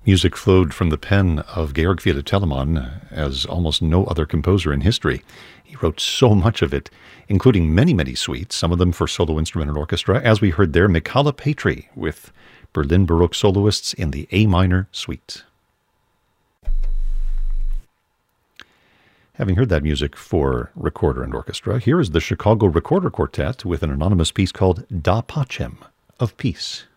Music flowed from the pen of Georg Friedrich Telemann as almost no other composer in history. He wrote so much of it, including many, many suites, some of them for solo instrument and orchestra, as we heard there, Michala Petri with Berlin Baroque soloists in the A minor suite. Having heard that music for recorder and orchestra, here is the Chicago Recorder Quartet with an anonymous piece called Da Pacem, of Peace.